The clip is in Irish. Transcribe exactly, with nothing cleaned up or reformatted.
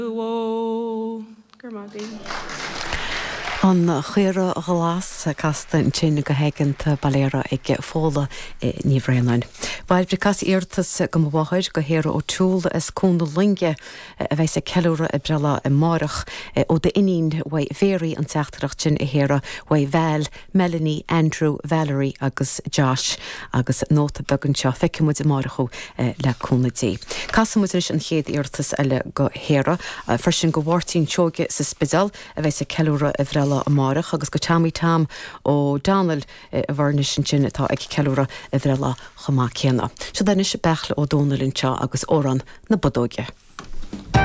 An chéire glas casta an sin go héigeanta baléire ag fóla níomhréanain. Bhaid bricas íortas go bhhaid go héir ó túla is cúna linge a bheits a ceúra a brela i marach ó de inín bhaid Véry an teachtarach sin i héire bhaid Val, Melanie, Andrew, Valerie agus Josh agus nóta began seo feicimid i marachú le cúnadí. Casamid is an chéad íortas eile go héire frisin go bhhairtín teoge sa spidal a bheits a ceúra a bhrela a marach agus go tamí tam ó Donald a bharnis sin sin atá ag ceúra a bhrela chomá céanna. So den is bechla ó Donald seo agus óran na bodóge.